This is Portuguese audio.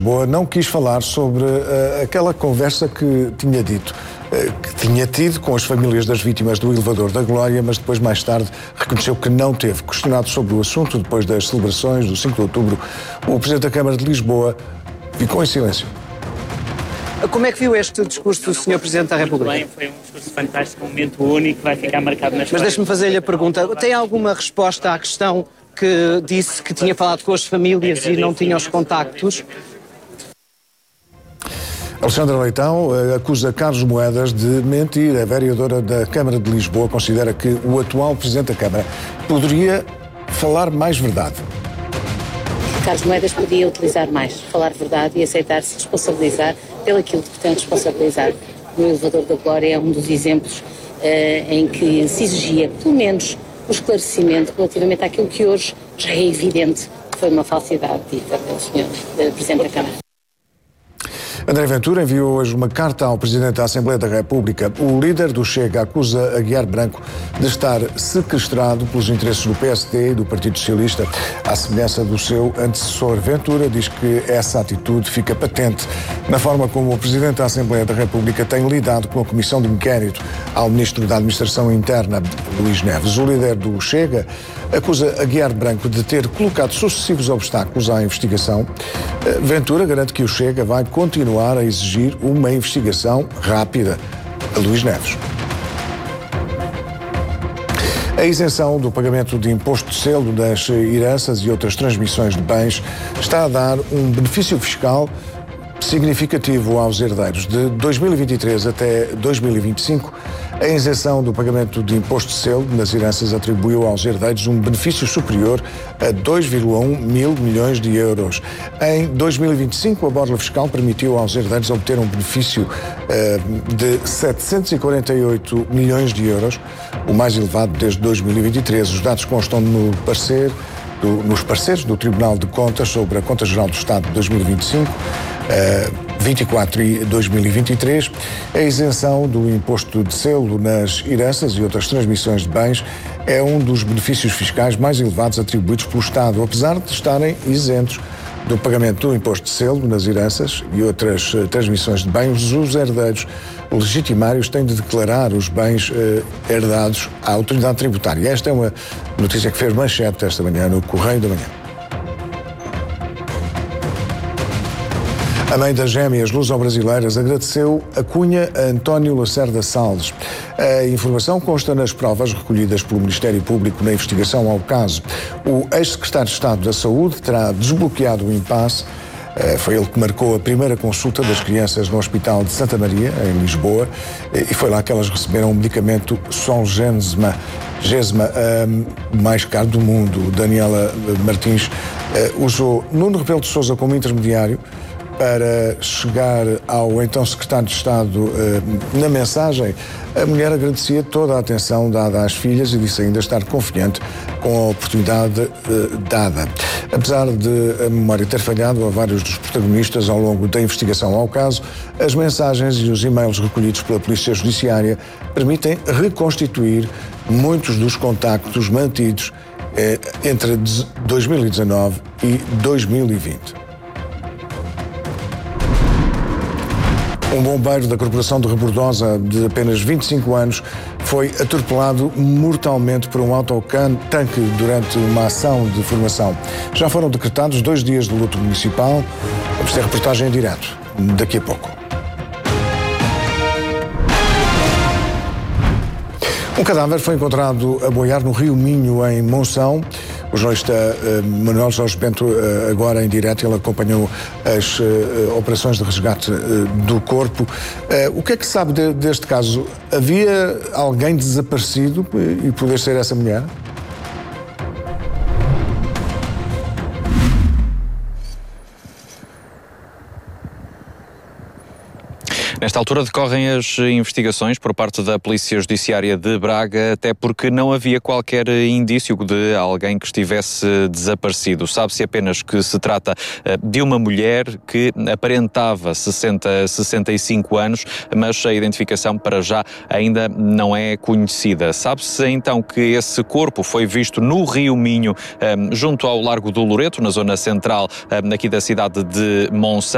Lisboa não quis falar sobre aquela conversa que tinha dito, que tinha tido com as famílias das vítimas do elevador da Glória, mas depois, mais tarde, reconheceu que não teve. Questionado sobre o assunto, depois das celebrações do 5 de outubro, o Presidente da Câmara de Lisboa ficou em silêncio. Como é que viu este discurso do Sr. Presidente da República? Bem, foi um discurso fantástico, um momento único, vai ficar marcado na história. Mas deixe-me fazer-lhe a pergunta. Tem alguma resposta à questão que disse que tinha falado com as famílias e não tinha os contactos? Alexandra Leitão acusa Carlos Moedas de mentir. A vereadora da Câmara de Lisboa considera que o atual Presidente da Câmara poderia falar mais verdade. Carlos Moedas podia utilizar mais, falar verdade e aceitar-se responsabilizar pelo aquilo que tem responsabilizar. O elevador da Glória é um dos exemplos em que se exigia, pelo menos, o esclarecimento relativamente àquilo que hoje já é evidente que foi uma falsidade dita pelo Sr. Presidente da Câmara. André Ventura enviou hoje uma carta ao Presidente da Assembleia da República. O líder do Chega acusa Aguiar Branco de estar sequestrado pelos interesses do PSD e do Partido Socialista. À semelhança do seu antecessor, Ventura diz que essa atitude fica patente na forma como o Presidente da Assembleia da República tem lidado com a comissão de inquérito ao Ministro da Administração Interna, Luís Neves. O líder do Chega acusa Aguiar Branco de ter colocado sucessivos obstáculos à investigação. Ventura garante que o Chega vai continuar a exigir uma investigação rápida a Luís Neves. A isenção do pagamento de imposto de selo das heranças e outras transmissões de bens está a dar um benefício fiscal significativo aos herdeiros. De 2023 até 2025, a isenção do pagamento de imposto de selo nas heranças atribuiu aos herdeiros um benefício superior a 2,1 mil milhões de euros. Em 2025, a borla fiscal permitiu aos herdeiros obter um benefício de 748 milhões de euros, o mais elevado desde 2023. Os dados constam nos pareceres do Tribunal de Contas sobre a Conta Geral do Estado de 2025, 24 e 2023, a isenção do imposto de selo nas heranças e outras transmissões de bens é um dos benefícios fiscais mais elevados atribuídos pelo Estado, apesar de estarem isentos do pagamento do imposto de selo nas heranças e outras transmissões de bens. Os herdeiros legitimários têm de declarar os bens herdados à autoridade tributária. Esta é uma notícia que fez manchete esta manhã no Correio da Manhã. A mãe das gêmeas luso-brasileiras agradeceu a cunha a António Lacerda Salles. A informação consta nas provas recolhidas pelo Ministério Público na investigação ao caso. O ex-secretário de Estado da Saúde terá desbloqueado o impasse. Foi ele que marcou a primeira consulta das crianças no Hospital de Santa Maria, em Lisboa, e foi lá que elas receberam o medicamento Zolgensma, mais caro do mundo. Daniela Martins usou Nuno Rebelo de Sousa como intermediário para chegar ao então secretário de Estado. Na mensagem, a mulher agradecia toda a atenção dada às filhas e disse ainda estar confiante com a oportunidade dada. Apesar de a memória ter falhado a vários dos protagonistas ao longo da investigação ao caso, as mensagens e os e-mails recolhidos pela Polícia Judiciária permitem reconstituir muitos dos contactos mantidos entre 2019 e 2020. Um bombeiro da Corporação de Rebordosa, de apenas 25 anos, foi atropelado mortalmente por um autotanque durante uma ação de formação. Já foram decretados 2 dias de luto municipal. Vamos ter reportagem em direto daqui a pouco. Um cadáver foi encontrado a boiar no Rio Minho, em Monção. O jornalista Manuel Jorge Bento, agora em direto, ele acompanhou as operações de resgate do corpo. O que é que se sabe deste caso? Havia alguém desaparecido e poder ser essa mulher? Nesta altura decorrem as investigações por parte da Polícia Judiciária de Braga, até porque não havia qualquer indício de alguém que estivesse desaparecido. Sabe-se apenas que se trata de uma mulher que aparentava 65 anos, mas a identificação para já ainda não é conhecida. Sabe-se então que esse corpo foi visto no Rio Minho, junto ao Largo do Loreto, na zona central aqui da cidade de Monção.